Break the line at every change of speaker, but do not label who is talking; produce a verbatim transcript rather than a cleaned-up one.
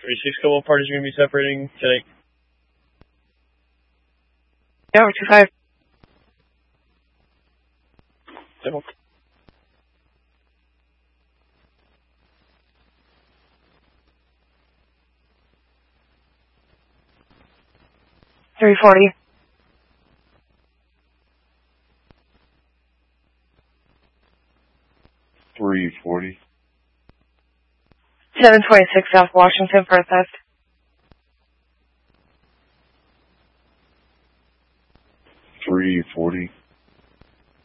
thirty-six, couple parties are going to be separating tonight.
Yeah, two five.
Seven.
Three forty.
Three forty.
Seven twenty-six South Washington for a theft.
Three forty.